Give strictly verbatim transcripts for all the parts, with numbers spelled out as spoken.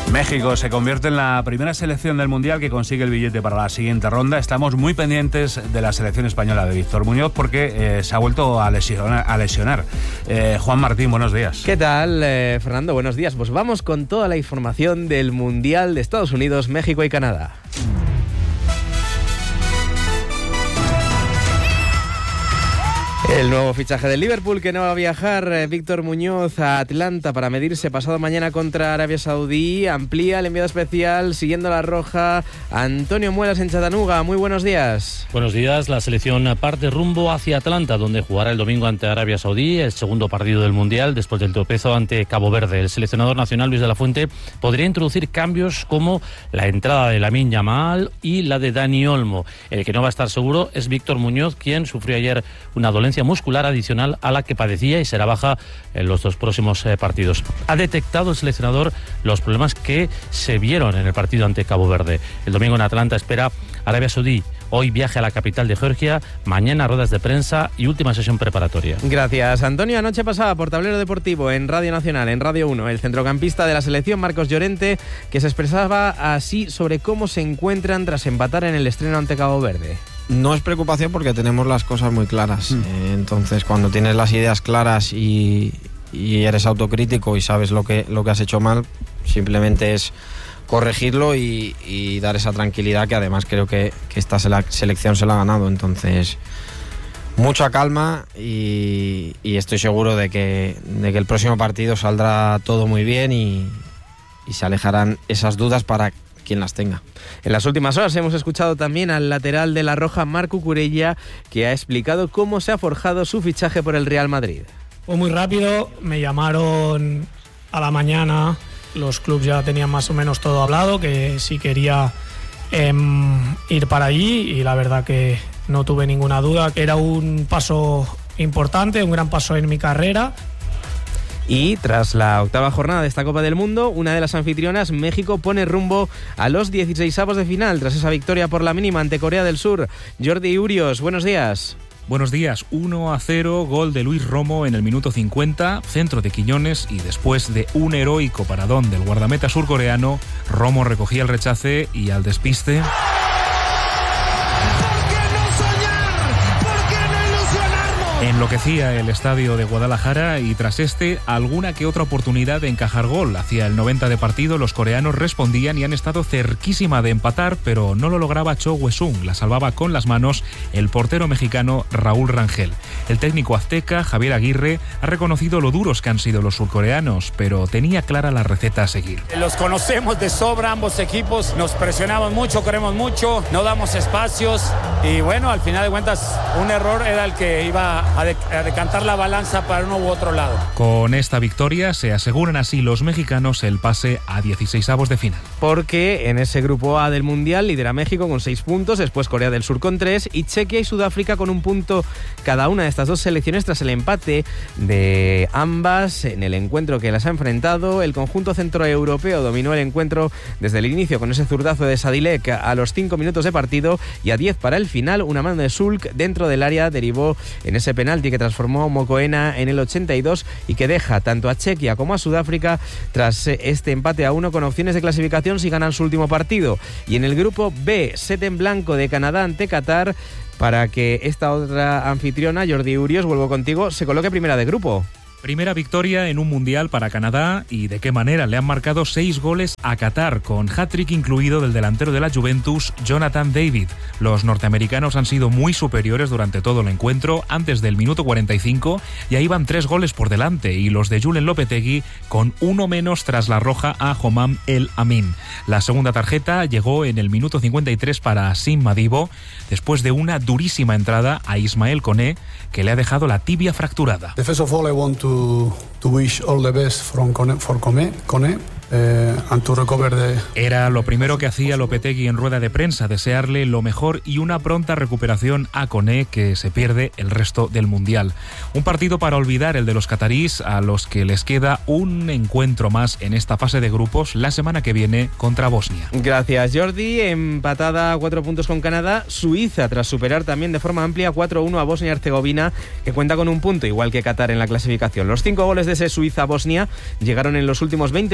México se convierte en la primera selección del Mundial que consigue el billete para la siguiente ronda. Estamos muy pendientes de la selección española de Víctor Muñoz porque eh, se ha vuelto a lesionar. A lesionar. Eh, Juan Martín, buenos días. ¿Qué tal, eh, Fernando? Buenos días. Pues vamos con toda la información del Mundial de Estados Unidos, México y Canadá. El nuevo fichaje del Liverpool, que no va a viajar, eh, Víctor Muñoz, a Atlanta para medirse pasado mañana contra Arabia Saudí. Amplía el enviado especial, siguiendo la roja, Antonio Muelas en Chattanooga. Muy buenos días. Buenos días. La selección parte rumbo hacia Atlanta, donde jugará el domingo ante Arabia Saudí, el segundo partido del Mundial, después del tropiezo ante Cabo Verde. El seleccionador nacional, Luis de la Fuente, podría introducir cambios como la entrada de Lamine Yamal y la de Dani Olmo. El que no va a estar seguro es Víctor Muñoz, quien sufrió ayer una dolencia muscular adicional a la que padecía y será baja en los dos próximos eh, partidos. Ha detectado el seleccionador los problemas que se vieron en el partido ante Cabo Verde. El domingo en Atlanta espera Arabia Saudí. Hoy viaje a la capital de Georgia, mañana ruedas de prensa y última sesión preparatoria. Gracias, Antonio. Anoche pasaba por Tablero Deportivo en Radio Nacional, en Radio uno, el centrocampista de la selección, Marcos Llorente, que se expresaba así sobre cómo se encuentran tras empatar en el estreno ante Cabo Verde. No es preocupación porque tenemos las cosas muy claras. Mm. Eh, entonces, cuando tienes las ideas claras y, y eres autocrítico y sabes lo que, lo que has hecho mal, simplemente es corregirlo y, y dar esa tranquilidad que además creo que, que esta selección se la ha ganado. Entonces, mucha calma y, y estoy seguro de que, de que el próximo partido saldrá todo muy bien y, y se alejarán esas dudas para quien las tenga. En las últimas horas hemos escuchado también al lateral de la Roja, Marc Cucurella, que ha explicado cómo se ha forjado su fichaje por el Real Madrid. Fue muy rápido, me llamaron a la mañana, los clubes ya tenían más o menos todo hablado, que sí quería eh, ir para allí y la verdad que no tuve ninguna duda. Era un paso importante, un gran paso en mi carrera. Y tras la octava jornada de esta Copa del Mundo, una de las anfitrionas, México, pone rumbo a los dieciseisavos de final tras esa victoria por la mínima ante Corea del Sur. Jordi Urios, buenos días. Buenos días, uno a cero, gol de Luis Romo en el minuto cincuenta, centro de Quiñones y después de un heroico paradón del guardameta surcoreano, Romo recogía el rechace y al despiste... Enloquecía el estadio de Guadalajara y tras este, alguna que otra oportunidad de encajar gol. Hacia el noventa de partido los coreanos respondían y han estado cerquísima de empatar, pero no lo lograba Cho Hwesung. La salvaba con las manos el portero mexicano Raúl Rangel. El técnico azteca, Javier Aguirre, ha reconocido lo duros que han sido los surcoreanos, pero tenía clara la receta a seguir. Los conocemos de sobra ambos equipos, nos presionamos mucho, corremos mucho, no damos espacios y bueno, al final de cuentas un error era el que iba a, de, a decantar la balanza para uno u otro lado. Con esta victoria se aseguran así los mexicanos el pase a dieciseisavos de final. Porque en ese grupo A del Mundial lidera México con seis puntos, después Corea del Sur con tres y Chequia y Sudáfrica con un punto cada una de estas dos selecciones tras el empate de ambas en el encuentro que las ha enfrentado. El conjunto centroeuropeo dominó el encuentro desde el inicio con ese zurdazo de Sadilek a los cinco minutos de partido y a diez para el final una mano de Sulk dentro del área derivó en ese penalti que transformó a Mokoena en el ochenta y dos y que deja tanto a Chequia como a Sudáfrica tras este empate a uno con opciones de clasificación si ganan su último partido. Y en el grupo B, set en blanco de Canadá ante Qatar para que esta otra anfitriona, Jordi Urios, vuelvo contigo, se coloque primera de grupo. Primera victoria en un Mundial para Canadá y de qué manera. Le han marcado seis goles a Qatar, con hat-trick incluido del delantero de la Juventus, Jonathan David. Los norteamericanos han sido muy superiores durante todo el encuentro, antes del minuto cuarenta y cinco, y ahí van tres goles por delante, y los de Julen Lopetegui con uno menos tras la roja a Homam El Amin. La segunda tarjeta llegó en el minuto cincuenta y tres para Sim Madibo, después de una durísima entrada a Ismael Koné, que le ha dejado la tibia fracturada. First of all, I want to To, to wish all the best from Koné, for Koné, Koné. Eh, de... Era lo primero que hacía Lopetegui en rueda de prensa, desearle lo mejor y una pronta recuperación a Koné, que se pierde el resto del Mundial. Un partido para olvidar, el de los catarís, a los que les queda un encuentro más en esta fase de grupos la semana que viene contra Bosnia. Gracias, Jordi. Empatada a cuatro puntos con Canadá, Suiza, tras superar también de forma amplia cuatro uno a Bosnia y Herzegovina, que cuenta con un punto, igual que Qatar en la clasificación. Los cinco goles de ese Suiza-Bosnia llegaron en los últimos veinte minutos de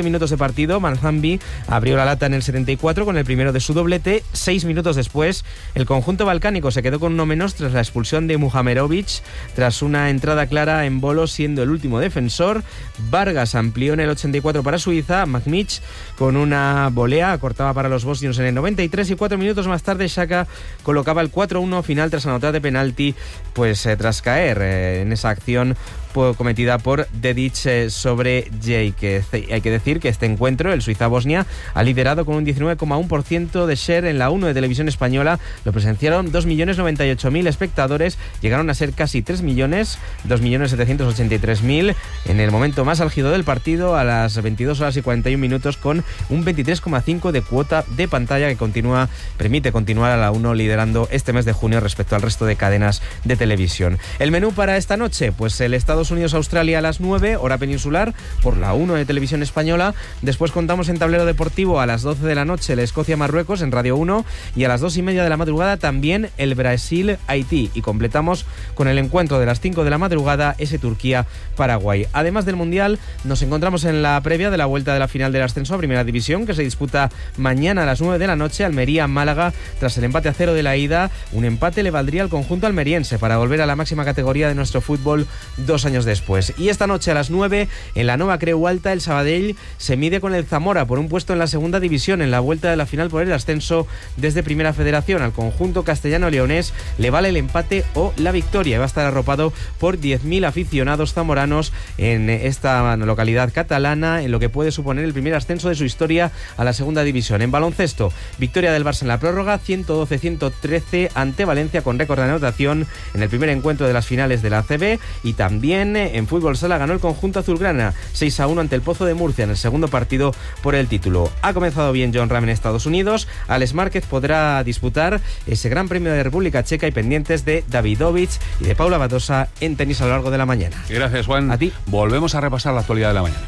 partido. Manzambi abrió la lata en el setenta y cuatro con el primero de su doblete. Seis minutos después, el conjunto balcánico se quedó con uno menos tras la expulsión de Muhamerovic, tras una entrada clara en Bolo siendo el último defensor. Vargas amplió en el ochenta y cuatro para Suiza. Magmic con una volea acortaba para los bosnios en el noventa y tres y cuatro minutos más tarde Xhaka colocaba el cuatro uno final tras anotar de penalti, pues eh, tras caer eh, en esa acción cometida por Dedic eh, sobre Jake. Hay que decir que este encuentro, el Suiza-Bosnia, ha liderado con un diecinueve coma uno por ciento de share en la uno de Televisión Española. Lo presenciaron dos millones noventa y ocho mil espectadores, llegaron a ser casi tres millones, dos millones setecientos ochenta y tres mil en el momento más álgido del partido, a las veintidós horas y cuarenta y un minutos, con un veintitrés coma cinco de cuota de pantalla que continúa, permite continuar a la uno liderando este mes de junio respecto al resto de cadenas de televisión. El menú para esta noche, pues el Estados Unidos-Australia a las nueve, hora peninsular, por la uno de Televisión Española. Después contamos en tablero deportivo a las doce de la noche el Escocia-Marruecos en Radio uno, y a las dos y media de la madrugada también el Brasil-Haití, y completamos con el encuentro de las cinco de la madrugada, ese Turquía-Paraguay. Además del Mundial, nos encontramos en la previa de la vuelta de la final del ascenso a Primera División, que se disputa mañana a las nueve de la noche. Almería-Málaga, tras el empate a cero de la ida, un empate le valdría al conjunto almeriense para volver a la máxima categoría de nuestro fútbol dos años después. Y esta noche a las nueve, en la Nova Creu Alta, el Sabadell se mide con el Zamora por un puesto en la segunda división en la vuelta de la final por el ascenso desde Primera Federación. Al conjunto castellano-leonés le vale el empate o la victoria. Va a estar arropado por diez mil aficionados zamoranos en esta localidad catalana, en lo que puede suponer el primer ascenso de su historia a la segunda división. En baloncesto, victoria del Barça en la prórroga, ciento doce a ciento trece ante Valencia, con récord de anotación en el primer encuentro de las finales de la A C B. Y también en fútbol sala ganó el conjunto azulgrana seis a uno ante el Pozo de Murcia en el segundo partido por el título. Ha comenzado bien John Ram en Estados Unidos. Alex Márquez podrá disputar ese Gran Premio de República Checa, y pendientes de Davidovich y de Paula Badosa en tenis a lo largo de la mañana. Gracias, Juan. A ti. Volvemos a repasar la actualidad de la mañana.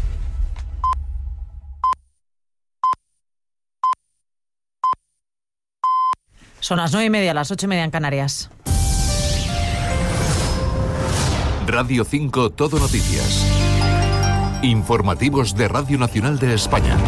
Son las nueve y media, las ocho y media en Canarias. Radio cinco Todo Noticias. Informativos de Radio Nacional de España.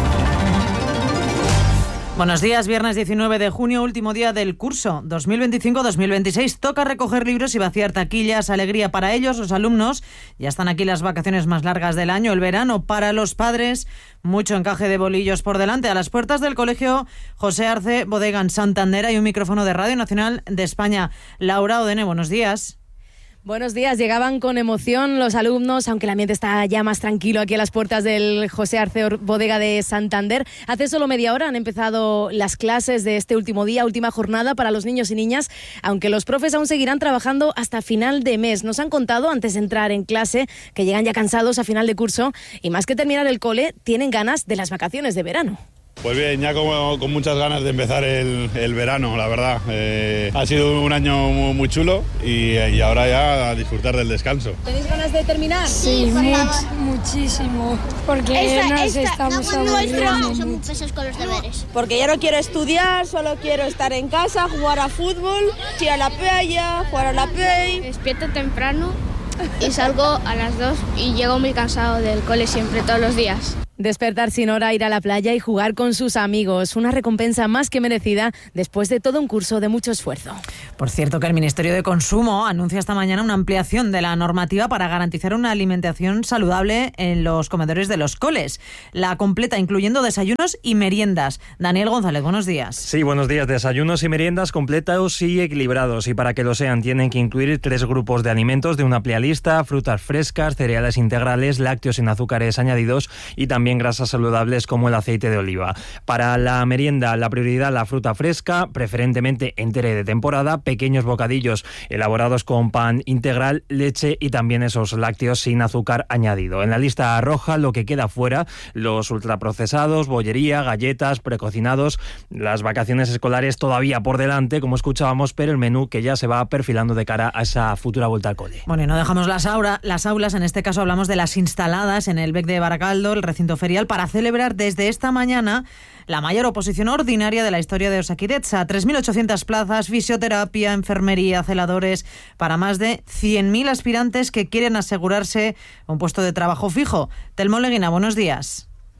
Buenos días, viernes diecinueve de junio, último día del curso dos mil veinticinco dos mil veintiséis. Toca recoger libros y vaciar taquillas. Alegría para ellos, los alumnos. Ya están aquí las vacaciones más largas del año, el verano. Para los padres, mucho encaje de bolillos por delante. A las puertas del colegio José Arce, Bodega en Santander, hay un micrófono de Radio Nacional de España. Laura Odene, buenos días. Buenos días, llegaban con emoción los alumnos, aunque el ambiente está ya más tranquilo aquí a las puertas del José Arce Bodega de Santander. Hace solo media hora han empezado las clases de este último día, última jornada para los niños y niñas, aunque los profes aún seguirán trabajando hasta final de mes. Nos han contado, antes de entrar en clase, que llegan ya cansados a final de curso y más que terminar el cole, tienen ganas de las vacaciones de verano. Pues bien, ya como, con muchas ganas de empezar el, el verano, la verdad. Eh, ha sido un año muy, muy chulo y, y ahora ya a disfrutar del descanso. ¿Tenéis ganas de terminar? Sí, much, muchísimo, porque esta, nos esta, estamos no, aburriendo. Son muy pesados con los deberes. Porque ya no quiero estudiar, solo quiero estar en casa, jugar a fútbol, ir a la playa, jugar a la play. Despierto temprano y salgo a las dos y llego muy cansado del cole siempre, todos los días. Despertar sin hora, ir a la playa y jugar con sus amigos. Una recompensa más que merecida después de todo un curso de mucho esfuerzo. Por cierto, que el Ministerio de Consumo anuncia esta mañana una ampliación de la normativa para garantizar una alimentación saludable en los comedores de los coles. La completa incluyendo desayunos y meriendas. Daniel González, buenos días. Sí, buenos días. Desayunos y meriendas completos y equilibrados. Y para que lo sean, tienen que incluir tres grupos de alimentos de una amplia lista: frutas frescas, cereales integrales, lácteos sin azúcares añadidos y también grasas saludables como el aceite de oliva. Para la merienda, la prioridad la fruta fresca, preferentemente entera y de temporada, pequeños bocadillos elaborados con pan integral, leche y también esos lácteos sin azúcar añadido. En la lista roja, lo que queda fuera, los ultraprocesados, bollería, galletas, precocinados. Las vacaciones escolares todavía por delante, como escuchábamos, pero el menú que ya se va perfilando de cara a esa futura vuelta al cole. Bueno, y no dejamos las, aura, las aulas, en este caso hablamos de las instaladas en el B E C de Baracaldo, el recinto ferial, para celebrar desde esta mañana la mayor oposición ordinaria de la historia de Osakidetza. tres mil ochocientas plazas, fisioterapia, enfermería, celadores, para más de cien mil aspirantes que quieren asegurarse un puesto de trabajo fijo. Telmo Leguina, buenos días.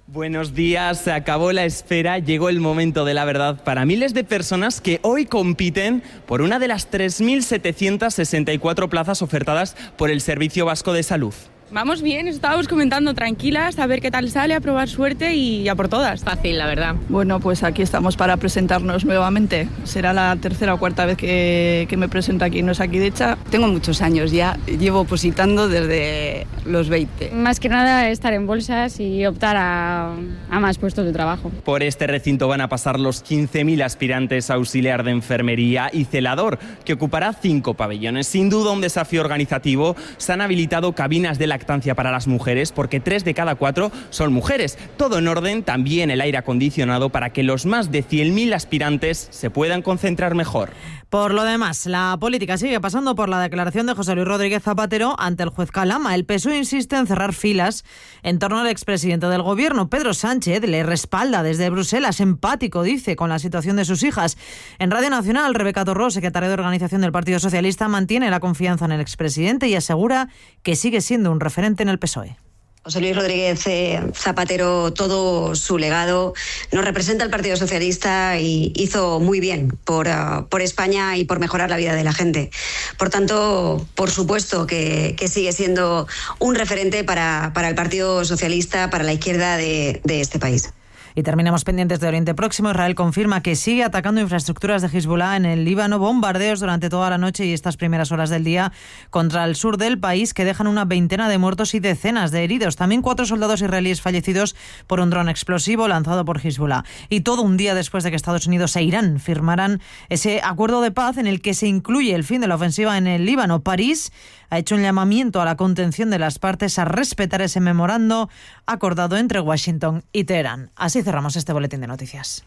Buenos días, se acabó la espera, llegó el momento de la verdad para miles de personas que hoy compiten por una de las tres mil setecientas sesenta y cuatro plazas ofertadas por el Servicio Vasco de Salud. Vamos bien, estábamos comentando tranquilas, a ver qué tal sale, a probar suerte y a por todas. Fácil, la verdad. Bueno, pues aquí estamos para presentarnos nuevamente. Será la tercera o cuarta vez que, que me presento aquí en Osakidecha. Tengo muchos años ya, llevo opositando desde los veinte. Más que nada estar en bolsas y optar a, a más puestos de trabajo. Por este recinto van a pasar los quince mil aspirantes a auxiliar de enfermería y celador, que ocupará cinco pabellones. Sin duda un desafío organizativo. Se han habilitado cabinas de la para las mujeres, porque tres de cada cuatro son mujeres. Todo en orden, también el aire acondicionado para que los más de cien mil aspirantes se puedan concentrar mejor. Por lo demás, la política sigue pasando por la declaración de José Luis Rodríguez Zapatero ante el juez Calama. El P S O E insiste en cerrar filas en torno al expresidente del gobierno. Pedro Sánchez le respalda desde Bruselas, empático, dice, con la situación de sus hijas. En Radio Nacional, Rebeca Torró, secretaria de Organización del Partido Socialista, mantiene la confianza en el expresidente y asegura que sigue siendo un referente en el P S O E. José Luis Rodríguez eh, Zapatero, todo su legado, nos representa el Partido Socialista y hizo muy bien por, uh, por España y por mejorar la vida de la gente. Por tanto, por supuesto que, que sigue siendo un referente para, para el Partido Socialista, para la izquierda de, de este país. Y terminamos pendientes de Oriente Próximo. Israel confirma que sigue atacando infraestructuras de Hezbollah en el Líbano. Bombardeos durante toda la noche y estas primeras horas del día contra el sur del país que dejan una veintena de muertos y decenas de heridos. También cuatro soldados israelíes fallecidos por un dron explosivo lanzado por Hezbollah. Y todo un día después de que Estados Unidos e Irán firmaran ese acuerdo de paz en el que se incluye el fin de la ofensiva en el Líbano. París ha hecho un llamamiento a la contención de las partes a respetar ese memorando acordado entre Washington y Teherán. Así cerramos este boletín de noticias.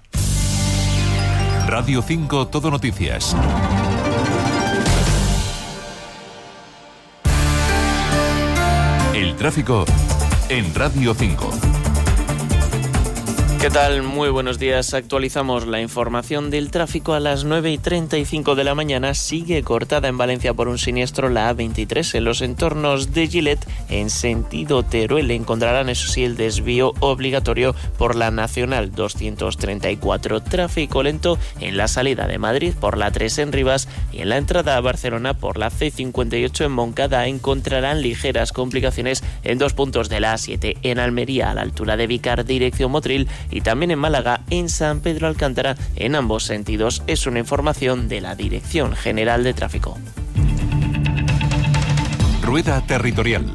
Radio cinco Todo Noticias. El tráfico en Radio cinco. ¿Qué tal? Muy buenos días. Actualizamos la información del tráfico a las nueve y treinta y cinco de la mañana. Sigue cortada en Valencia por un siniestro la A veintitrés en los entornos de Gilet. En sentido Teruel encontrarán, eso sí, el desvío obligatorio por la Nacional doscientos treinta y cuatro. Tráfico lento en la salida de Madrid por la tres en Rivas y en la entrada a Barcelona por la C cincuenta y ocho en Moncada. Encontrarán ligeras complicaciones en dos puntos de la A siete, en Almería a la altura de Vícar, dirección Motril, y también en Málaga, en San Pedro Alcántara, en ambos sentidos. Es una información de la Dirección General de Tráfico. Rueda Territorial.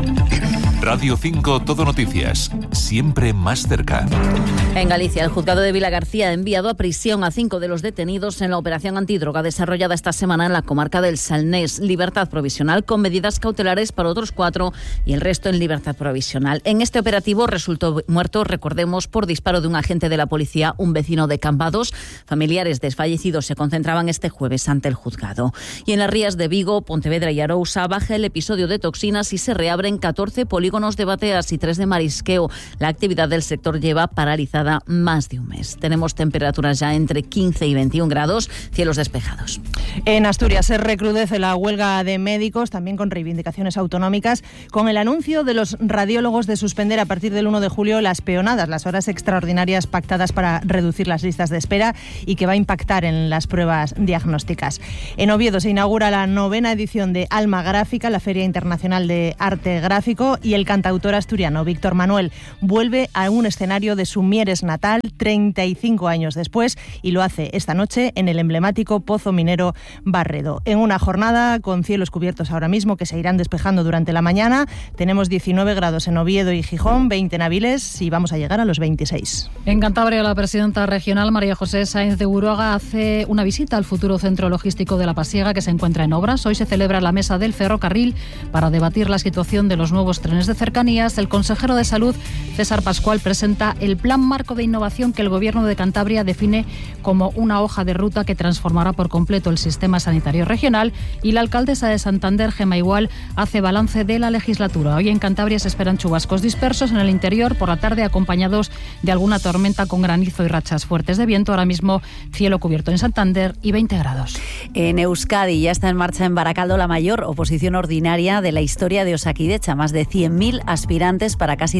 Radio cinco Todo Noticias, siempre más cerca. En Galicia, el juzgado de Vilagarcía ha enviado a prisión a cinco de los detenidos en la operación antidroga desarrollada esta semana en la comarca del Salnés. Libertad provisional con medidas cautelares para otros cuatro y el resto en libertad provisional. En este operativo resultó muerto, recordemos, por disparo de un agente de la policía, un vecino de Cambados. Familiares desfallecidos se concentraban este jueves ante el juzgado. Y en las rías de Vigo, Pontevedra y Arousa baja el episodio de toxinas y se reabren catorce polígonos de bateas y tres de marisqueo. La actividad del sector lleva paralizada más de un mes. Tenemos temperaturas ya entre quince y veintiún grados, cielos despejados. En Asturias se recrudece la huelga de médicos, también con reivindicaciones autonómicas, con el anuncio de los radiólogos de suspender a partir del uno de julio las peonadas, las horas extraordinarias pactadas para reducir las listas de espera y que va a impactar en las pruebas diagnósticas. En Oviedo se inaugura la novena edición de Alma Gráfica, la Feria Internacional de Arte Gráfico, y el cantautor asturiano Víctor Manuel vuelve a un escenario de su Mieres natal treinta y cinco años después y lo hace esta noche en el emblemático Pozo Minero Barredo. En una jornada con cielos cubiertos ahora mismo que se irán despejando durante la mañana, tenemos diecinueve grados en Oviedo y Gijón, veinte en Avilés y vamos a llegar a los veintiséis. En Cantabria, la presidenta regional María José Sáenz de Uruaga hace una visita al futuro centro logístico de La Pasiega que se encuentra en obras. Hoy se celebra la mesa del ferrocarril para debatir la situación de los nuevos trenes de cercanías. El consejero de Salud, César Pascual, presenta el plan marco de innovación que el Gobierno de Cantabria define como una hoja de ruta que transformará por completo el sistema sanitario regional, y la alcaldesa de Santander, Gemma Igual, hace balance de la legislatura. Hoy en Cantabria se esperan chubascos dispersos en el interior, por la tarde acompañados de alguna tormenta con granizo y rachas fuertes de viento. Ahora mismo cielo cubierto en Santander y veinte grados. En Euskadi ya está en marcha en Baracaldo la mayor oposición ordinaria de la historia de Osakidecha, más de cien mil aspirantes para casi tres mil ochocientos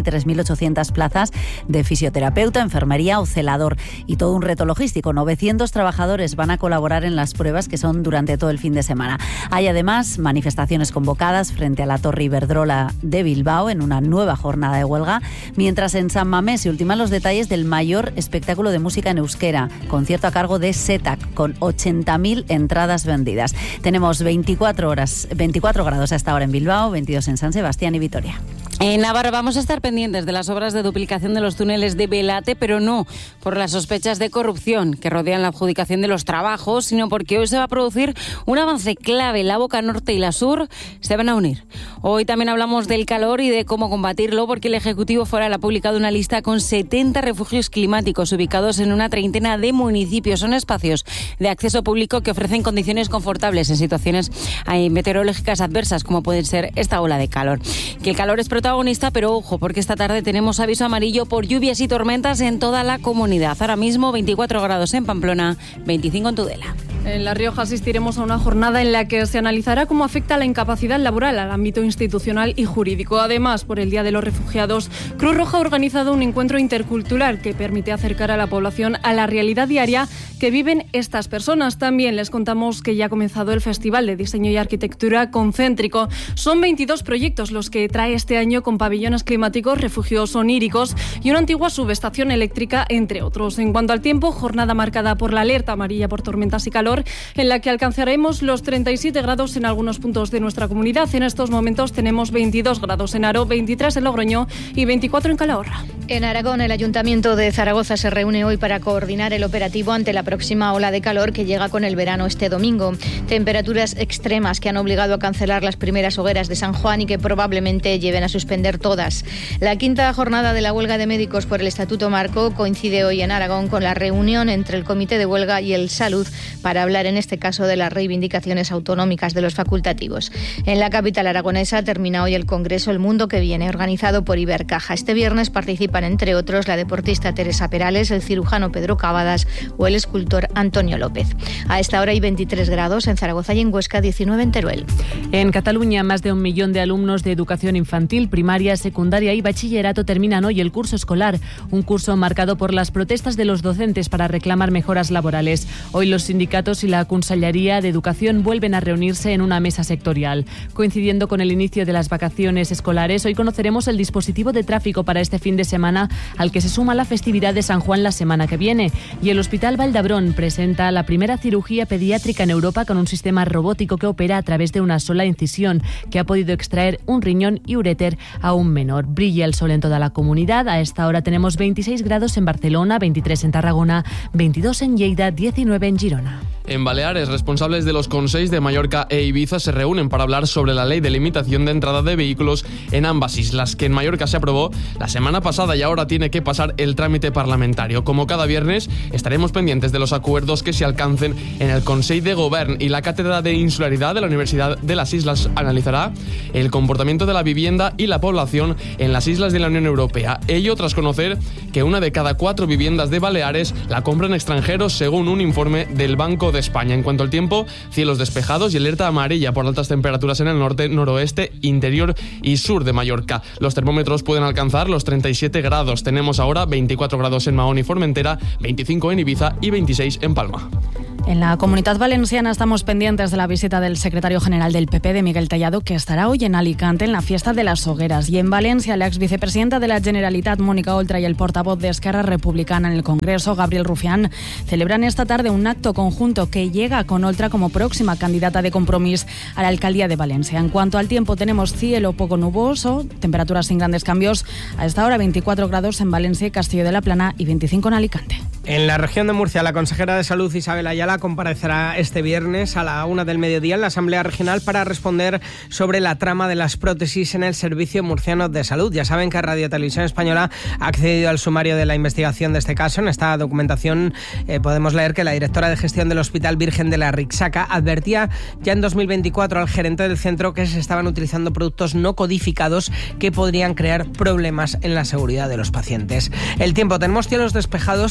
ochocientas plazas de fisioterapeuta, enfermería o celador. Y todo un reto logístico. novecientos trabajadores van a colaborar en las pruebas que son durante todo el fin de semana. Hay además manifestaciones convocadas frente a la Torre Iberdrola de Bilbao en una nueva jornada de huelga, mientras en San Mamés se ultiman los detalles del mayor espectáculo de música en euskera, concierto a cargo de SETAC, con ochenta mil entradas vendidas. Tenemos veinticuatro horas, veinticuatro grados hasta ahora en Bilbao, veintidós en San Sebastián y Vitoria. En Navarra vamos a estar pendientes de las obras de duplicación de los túneles de Belate, pero no por las sospechas de corrupción que rodean la adjudicación de los trabajos, sino porque hoy se va a producir un avance clave. La Boca Norte y la Sur se van a unir. Hoy también hablamos del calor y de cómo combatirlo, porque el Ejecutivo Foral ha publicado una lista con setenta refugios climáticos ubicados en una treintena de municipios. Son espacios de acceso público que ofrecen condiciones confortables en situaciones meteorológicas adversas, como puede ser esta ola de calor. Que el calor es protagonista, pero ojo, porque esta tarde tenemos aviso amarillo por lluvias y tormentas en toda la comunidad. Ahora mismo veinticuatro grados en Pamplona, veinticinco en Tudela. En La Rioja asistiremos a una jornada en la que se analizará cómo afecta la incapacidad laboral al ámbito institucional y jurídico. Además, por el Día de los Refugiados, Cruz Roja ha organizado un encuentro intercultural que permite acercar a la población a la realidad diaria que viven estas personas. También les contamos que ya ha comenzado el Festival de Diseño y Arquitectura Concéntrico. Son veintidós proyectos los que trae este año, con pabellones climáticos, refugios oníricos y una antigua subestación eléctrica, entre otros. En cuanto al tiempo, jornada marcada por la alerta amarilla por tormentas y calor, en la que alcanzaremos los treinta y siete grados en algunos puntos de nuestra comunidad. En estos momentos tenemos veintidós grados en Aro, veintitrés en Logroño y veinticuatro en Calahorra. En Aragón, el Ayuntamiento de Zaragoza se reúne hoy para coordinar el operativo ante la próxima ola de calor que llega con el verano este domingo. Temperaturas extremas que han obligado a cancelar las primeras hogueras de San Juan y que probablemente lleven a suspender todas. La quinta jornada de la huelga de médicos por el Estatuto Marco coincide hoy en Aragón con la reunión entre el Comité de Huelga y el Salud para hablar en este caso de las reivindicaciones autonómicas de los facultativos. En la capital aragonesa termina hoy el Congreso El Mundo que Viene, organizado por Ibercaja. Este viernes participan, entre otros, la deportista Teresa Perales, el cirujano Pedro Cavadas o el escultor Antonio López. A esta hora hay veintitrés grados en Zaragoza y en Huesca, diecinueve en Teruel. En Cataluña, más de un millón de alumnos de educación infantil, primaria, secundaria y bachillerato terminan hoy el curso escolar, un curso marcado por las protestas de los docentes para reclamar mejoras laborales. Hoy los sindicatos y la Consellería de Educación vuelven a reunirse en una mesa sectorial. Coincidiendo con el inicio de las vacaciones escolares, hoy conoceremos el dispositivo de tráfico para este fin de semana, al que se suma la festividad de San Juan la semana que viene. Y el Hospital Valdabrón presenta la primera cirugía pediátrica en Europa con un sistema robótico que opera a través de una sola incisión, que ha podido extraer un riñón y uréter a un menor. Brilla el sol en toda la comunidad. A esta hora tenemos veintiséis grados en Barcelona, veintitrés en Tarragona, veintidós en Lleida, diecinueve en Girona. En Baleares, responsables de los consells de Mallorca e Ibiza se reúnen para hablar sobre la ley de limitación de entrada de vehículos en ambas islas, que en Mallorca se aprobó la semana pasada y ahora tiene que pasar el trámite parlamentario. Como cada viernes, estaremos pendientes de los acuerdos que se alcancen en el Consell de Govern, y la Cátedra de Insularidad de la Universidad de las Islas analizará el comportamiento de la vivienda y la población en las islas de la Unión Europea. Ello tras conocer que una de cada cuatro viviendas de Baleares la compran extranjeros, según un informe del Banco de España. En cuanto al tiempo, cielos despejados y alerta amarilla por altas temperaturas en el norte, noroeste, interior y sur de Mallorca. Los termómetros pueden alcanzar los treinta y siete grados. Tenemos ahora veinticuatro grados en Mahón y Formentera, veinticinco en Ibiza y veintiséis en Palma. En la Comunidad Valenciana estamos pendientes de la visita del secretario general del P P, de Miguel Tellado, que estará hoy en Alicante en la fiesta de las hogueras. Y en Valencia, la exvicepresidenta de la Generalitat, Mónica Oltra, y el portavoz de Esquerra Republicana en el Congreso, Gabriel Rufián, celebran esta tarde un acto conjunto que llega con Oltra como próxima candidata de Compromís a la alcaldía de Valencia. En cuanto al tiempo, tenemos cielo poco nuboso, temperaturas sin grandes cambios. A esta hora veinticuatro grados en Valencia y Castillo de la Plana y veinticinco en Alicante. En la región de Murcia, la consejera de Salud, Isabel Ayala, comparecerá este viernes a la una del mediodía en la Asamblea Regional para responder sobre la trama de las prótesis en el Servicio Murciano de Salud. Ya saben que Radio Televisión Española ha accedido al sumario de la investigación de este caso. En esta documentación eh, podemos leer que la directora de gestión del Hospital Virgen de la Rixaca advertía ya en dos mil veinticuatro al gerente del centro que se estaban utilizando productos no codificados que podrían crear problemas en la seguridad de los pacientes. El tiempo, tenemos cielos despejados, temperaturas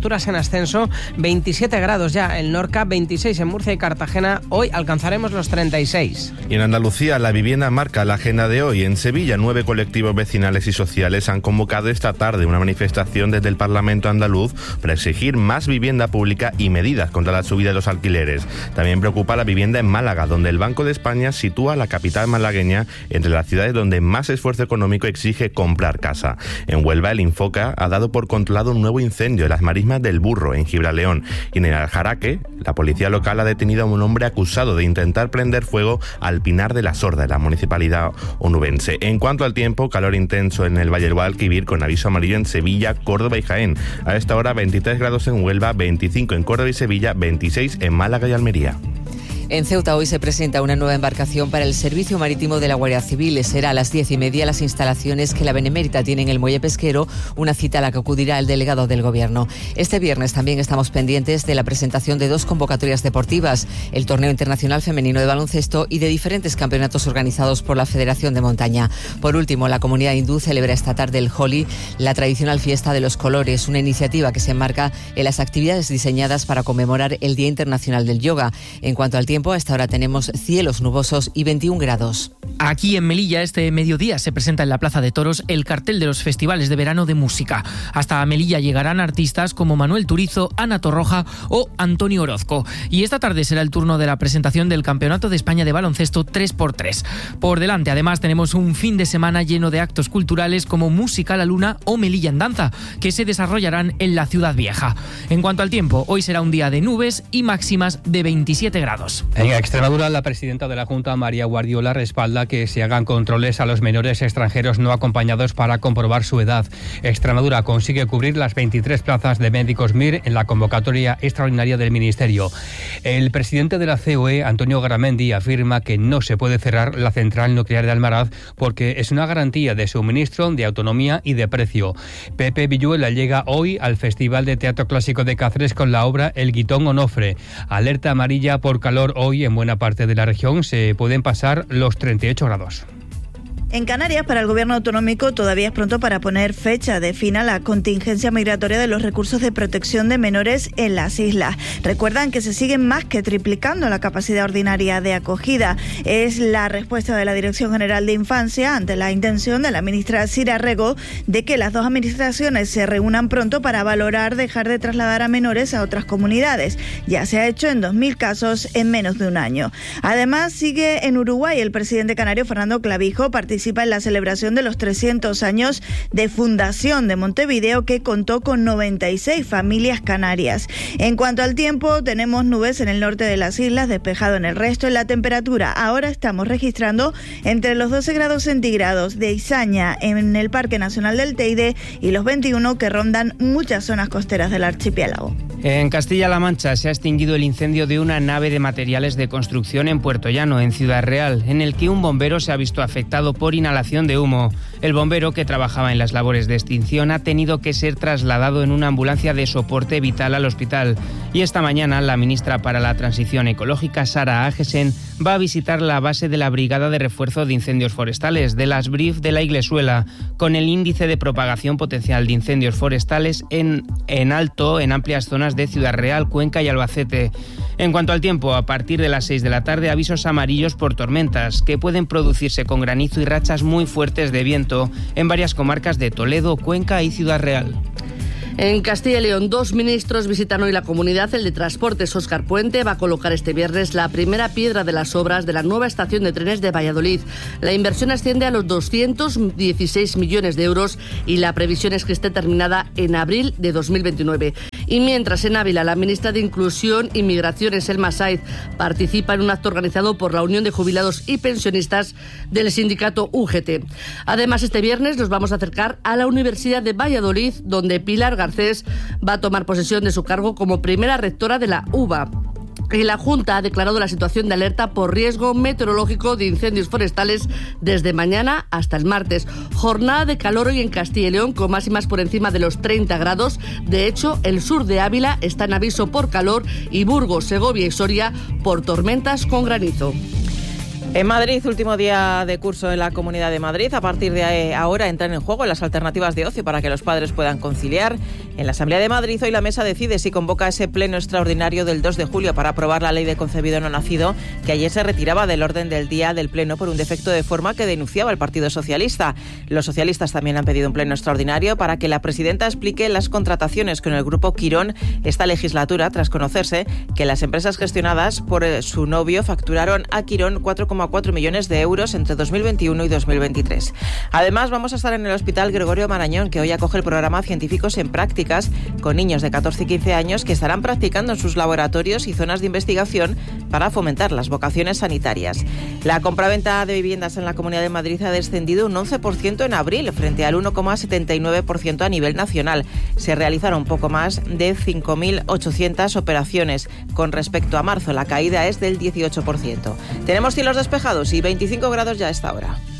temperaturas en ascenso, veintisiete grados ya en Lorca, veintiséis en Murcia y Cartagena. Hoy alcanzaremos los treinta y seis. Y en Andalucía, la vivienda marca la agenda de hoy. En Sevilla, nueve colectivos vecinales y sociales han convocado esta tarde una manifestación desde el Parlamento andaluz para exigir más vivienda pública y medidas contra la subida de los alquileres. También preocupa la vivienda en Málaga, donde el Banco de España sitúa a la capital malagueña entre las ciudades donde más esfuerzo económico exige comprar casa. En Huelva, el Infoca ha dado por controlado un nuevo incendio en las marismas del Burro, en Gibraleón. Y en el Aljaraque, la policía local ha detenido a un hombre acusado de intentar prender fuego al Pinar de la Sorda, en la municipalidad onubense. En cuanto al tiempo, calor intenso en el Valle del Guadalquivir, con aviso amarillo en Sevilla, Córdoba y Jaén. A esta hora, veintitrés grados en Huelva, veinticinco en Córdoba y Sevilla, veintiséis en Málaga y Almería. En Ceuta hoy se presenta una nueva embarcación para el servicio marítimo de la Guardia Civil. Será a las diez y media las instalaciones que la Benemérita tiene en el muelle pesquero, una cita a la que acudirá el delegado del Gobierno. Este viernes también estamos pendientes de la presentación de dos convocatorias deportivas, el Torneo Internacional Femenino de Baloncesto y de diferentes campeonatos organizados por la Federación de Montaña. Por último, la comunidad hindú celebra esta tarde el Holi, la tradicional fiesta de los colores, una iniciativa que se enmarca en las actividades diseñadas para conmemorar el Día Internacional del Yoga. En cuanto al tiempo, a esta hora tenemos cielos nubosos y veintiún grados. Aquí en Melilla este mediodía se presenta en la Plaza de Toros el cartel de los festivales de verano de música. Hasta Melilla llegarán artistas como Manuel Turizo, Ana Torroja o Antonio Orozco. Y esta tarde será el turno de la presentación del Campeonato de España de Baloncesto tres por tres. Por delante, además, tenemos un fin de semana lleno de actos culturales como Música a la Luna o Melilla en Danza, que se desarrollarán en la Ciudad Vieja. En cuanto al tiempo, hoy será un día de nubes y máximas de veintisiete grados. En Extremadura, la presidenta de la Junta, María Guardiola, respalda que se hagan controles a los menores extranjeros no acompañados para comprobar su edad. Extremadura consigue cubrir las veintitrés plazas de médicos M I R en la convocatoria extraordinaria del Ministerio. El presidente de la C O E, Antonio Garamendi, afirma que no se puede cerrar la central nuclear de Almaraz porque es una garantía de suministro, de autonomía y de precio. Pepe Villuela llega hoy al Festival de Teatro Clásico de Cáceres con la obra El Guitón Onofre. Alerta amarilla por calor hoy en buena parte de la región, se pueden pasar los treinta y ocho grados. En Canarias, para el Gobierno autonómico, todavía es pronto para poner fecha de fin a la contingencia migratoria de los recursos de protección de menores en las islas. Recuerdan que se siguen más que triplicando la capacidad ordinaria de acogida. Es la respuesta de la Dirección General de Infancia ante la intención de la ministra Sira Rego de que las dos administraciones se reúnan pronto para valorar dejar de trasladar a menores a otras comunidades. Ya se ha hecho en dos mil casos en menos de un año. Además, sigue en Uruguay. El presidente canario Fernando Clavijo participa en la celebración de los trescientos años de fundación de Montevideo, que contó con noventa y seis familias canarias. En cuanto al tiempo, tenemos nubes en el norte de las islas, despejado en el resto. En la temperatura, ahora estamos registrando entre los doce grados centígrados de Izaña en el Parque Nacional del Teide y los veintiuno que rondan muchas zonas costeras del archipiélago. En Castilla-La Mancha se ha extinguido el incendio de una nave de materiales de construcción en Puerto Llano, en Ciudad Real, en el que un bombero se ha visto afectado por inhalación de humo. El bombero, que trabajaba en las labores de extinción, ha tenido que ser trasladado en una ambulancia de soporte vital al hospital. Y esta mañana la ministra para la Transición Ecológica, Sara Agesen, va a visitar la base de la Brigada de Refuerzo de Incendios Forestales, de las B R I F de la Iglesuela, con el índice de propagación potencial de incendios forestales en, en alto en amplias zonas de Ciudad Real, Cuenca y Albacete. En cuanto al tiempo, a partir de las seis de la tarde, avisos amarillos por tormentas, que pueden producirse con granizo y rachas muy fuertes de viento en varias comarcas de Toledo, Cuenca y Ciudad Real. En Castilla y León, dos ministros visitan hoy la comunidad. El de Transportes, Óscar Puente, va a colocar este viernes la primera piedra de las obras de la nueva estación de trenes de Valladolid. La inversión asciende a los doscientos dieciséis millones de euros y la previsión es que esté terminada en abril de dos mil veintinueve. Y mientras en Ávila, la ministra de Inclusión y Migraciones, Selma Saiz, participa en un acto organizado por la Unión de Jubilados y Pensionistas del sindicato U G T. Además, este viernes nos vamos a acercar a la Universidad de Valladolid, donde Pilar Garcés va a tomar posesión de su cargo como primera rectora de la U B A. Y la Junta ha declarado la situación de alerta por riesgo meteorológico de incendios forestales desde mañana hasta el martes. Jornada de calor hoy en Castilla y León con máximas por encima de los treinta grados. De hecho, el sur de Ávila está en aviso por calor y Burgos, Segovia y Soria por tormentas con granizo. En Madrid, último día de curso en la Comunidad de Madrid. A partir de ahora entran en juego las alternativas de ocio para que los padres puedan conciliar En la Asamblea de Madrid hoy la mesa decide si convoca ese pleno extraordinario del dos de julio para aprobar la ley de concebido no nacido, que ayer se retiraba del orden del día del pleno por un defecto de forma que denunciaba el Partido Socialista. Los socialistas también han pedido un pleno extraordinario para que la presidenta explique las contrataciones con el grupo Quirón esta legislatura, tras conocerse que las empresas gestionadas por su novio facturaron a Quirón cuatro coma cuatro millones de euros entre dos mil veintiuno y dos mil veintitrés. Además, vamos a estar en el Hospital Gregorio Marañón, que hoy acoge el programa Científicos en Prácticas, con niños de catorce y quince años que estarán practicando en sus laboratorios y zonas de investigación para fomentar las vocaciones sanitarias. La compraventa de viviendas en la Comunidad de Madrid ha descendido un once por ciento en abril, frente al uno coma setenta y nueve por ciento a nivel nacional. Se realizaron un poco más de cinco mil ochocientas operaciones. Con respecto a marzo, la caída es del dieciocho por ciento. Tenemos cielos despejados y veinticinco grados ya a esta hora.